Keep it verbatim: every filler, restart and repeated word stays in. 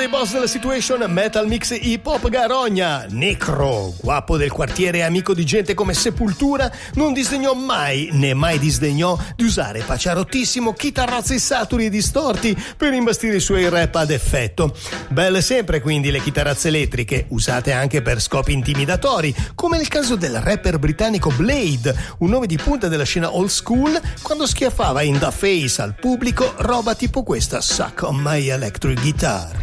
dei boss della situation, metal mix hip hop Garogna. Necro, guapo del quartiere e amico di gente come Sepultura, non disdegnò mai, né mai disdegnò, di usare paciarottissimo chitarrazzi saturi e distorti per imbastire i suoi rap ad effetto. Belle sempre quindi le chitarrazze elettriche, usate anche per scopi intimidatori, come nel caso del rapper britannico Blade, un nome di punta della scena old school, quando schiaffava in the face al pubblico roba tipo questa: Suck on my electric guitar.